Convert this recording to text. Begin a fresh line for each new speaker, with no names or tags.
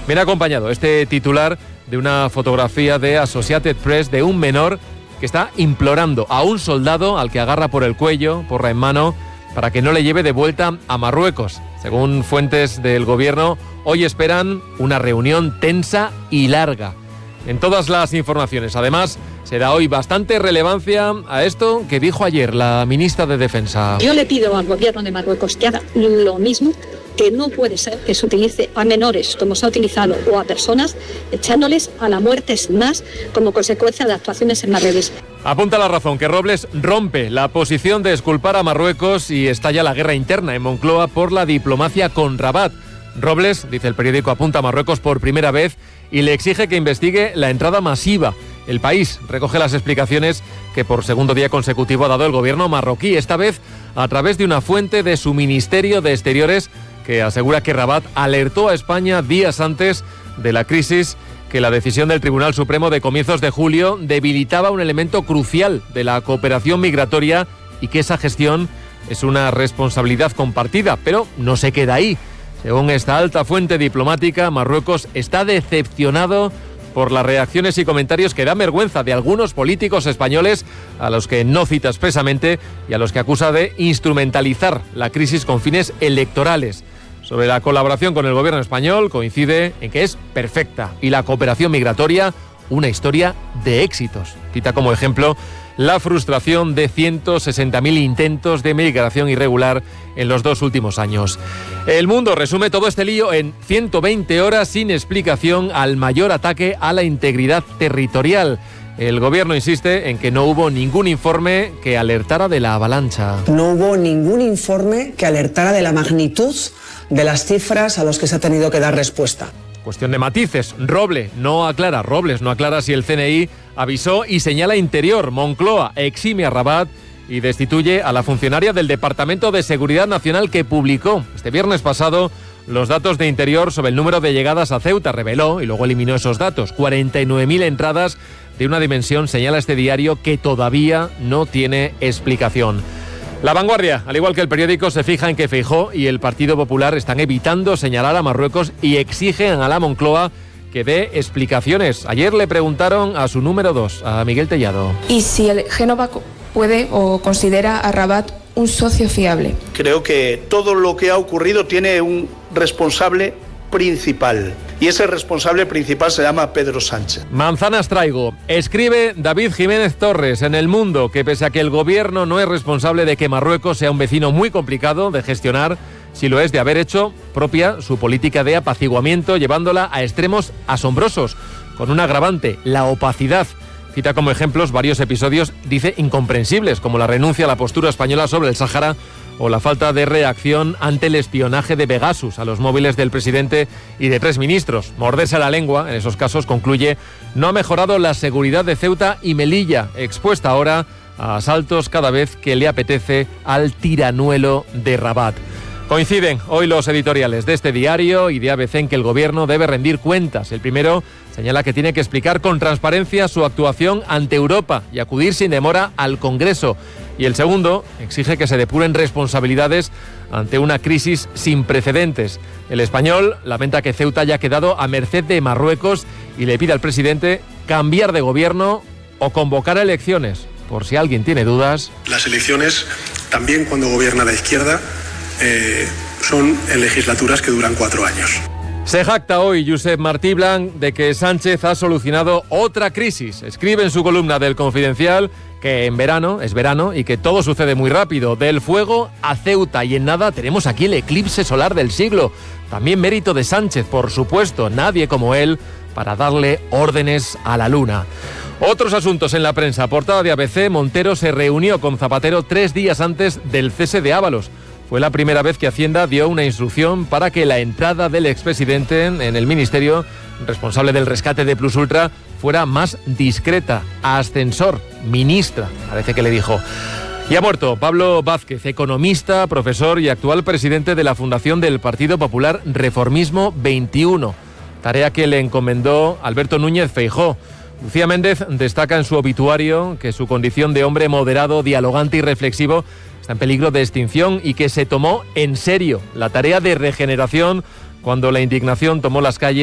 Viene acompañado este titular de una fotografía de Associated Press de un menor que está implorando a un soldado al que agarra por el cuello, porra en mano, para que no le lleve de vuelta a Marruecos. Según fuentes del gobierno, hoy esperan una reunión tensa y larga. En todas las informaciones, además, se da hoy bastante relevancia a esto que dijo ayer la ministra de Defensa.
Yo le pido al gobierno de Marruecos que haga lo mismo, que no puede ser que se utilice a menores como se ha utilizado o a personas, echándoles a la muerte sin más como consecuencia de actuaciones en Marruecos.
Apunta La Razón que Robles rompe la posición de exculpar a Marruecos y estalla la guerra interna en Moncloa por la diplomacia con Rabat. Robles, dice el periódico, apunta a Marruecos por primera vez y le exige que investigue la entrada masiva. El País recoge las explicaciones que por segundo día consecutivo ha dado el gobierno marroquí, esta vez a través de una fuente de su Ministerio de Exteriores que asegura que Rabat alertó a España días antes de la crisis que la decisión del Tribunal Supremo de comienzos de julio debilitaba un elemento crucial de la cooperación migratoria y que esa gestión es una responsabilidad compartida, pero no se queda ahí. Según esta alta fuente diplomática, Marruecos está decepcionado por las reacciones y comentarios que dan vergüenza de algunos políticos españoles a los que no cita expresamente y a los que acusa de instrumentalizar la crisis con fines electorales. Sobre la colaboración con el gobierno español coincide en que es perfecta y la cooperación migratoria una historia de éxitos. Cita como ejemplo la frustración de 160.000 intentos de migración irregular en los 2 últimos años. El Mundo resume todo este lío en 120 horas sin explicación al mayor ataque a la integridad territorial. El gobierno insiste en que no hubo ningún informe que alertara de la avalancha.
No hubo ningún informe que alertara de la magnitud de las cifras a las que se ha tenido que dar respuesta.
Cuestión de matices. Robles no aclara si el CNI avisó y señala Interior. Moncloa exime a Rabat y destituye a la funcionaria del Departamento de Seguridad Nacional que publicó este viernes pasado los datos de Interior sobre el número de llegadas a Ceuta. Reveló y luego eliminó esos datos. 49.000 entradas de una dimensión, señala este diario, que todavía no tiene explicación. La Vanguardia, al igual que el periódico, se fija en que Feijóo y el Partido Popular están evitando señalar a Marruecos y exigen a la Moncloa que dé explicaciones. Ayer le preguntaron a su número 2, a Miguel Tellado.
¿Y si el Génova puede o considera a Rabat un socio fiable?
Creo que todo lo que ha ocurrido tiene un responsable principal. Y ese responsable principal se llama Pedro Sánchez.
Manzanas traigo. Escribe David Jiménez Torres en El Mundo que pese a que el gobierno no es responsable de que Marruecos sea un vecino muy complicado de gestionar, sí lo es de haber hecho propia su política de apaciguamiento, llevándola a extremos asombrosos, con un agravante, la opacidad. Cita como ejemplos varios episodios, dice, incomprensibles, como la renuncia a la postura española sobre el Sáhara o la falta de reacción ante el espionaje de Pegasus a los móviles del presidente y de 3 ministros. Morderse la lengua, en esos casos, concluye, no ha mejorado la seguridad de Ceuta y Melilla, expuesta ahora a asaltos cada vez que le apetece al tiranuelo de Rabat. Coinciden hoy los editoriales de este diario y de ABC en que el gobierno debe rendir cuentas. El primero señala que tiene que explicar con transparencia su actuación ante Europa y acudir sin demora al Congreso. Y el segundo exige que se depuren responsabilidades ante una crisis sin precedentes. El Español lamenta que Ceuta haya quedado a merced de Marruecos y le pide al presidente cambiar de gobierno o convocar elecciones. Por si alguien tiene dudas.
Las elecciones, también cuando gobierna la izquierda, son en legislaturas que duran 4 años.
Se jacta hoy Josep Martí Blanc de que Sánchez ha solucionado otra crisis. Escribe en su columna del Confidencial que en verano, es verano, y que todo sucede muy rápido. Del fuego a Ceuta y en nada tenemos aquí el eclipse solar del siglo. También mérito de Sánchez, por supuesto, nadie como él para darle órdenes a la luna. Otros asuntos en la prensa. Portada de ABC, Montero se reunió con Zapatero 3 días antes del cese de Ábalos. Fue la primera vez que Hacienda dio una instrucción para que la entrada del expresidente en el ministerio responsable del rescate de Plus Ultra fuera más discreta. Ascensor, ministra, parece que le dijo. Y ha muerto Pablo Vázquez, economista, profesor y actual presidente de la Fundación del Partido Popular Reformismo 21, tarea que le encomendó Alberto Núñez Feijóo. Lucía Méndez destaca en su obituario que su condición de hombre moderado, dialogante y reflexivo está en peligro de extinción y que se tomó en serio la tarea de regeneración cuando la indignación tomó las calles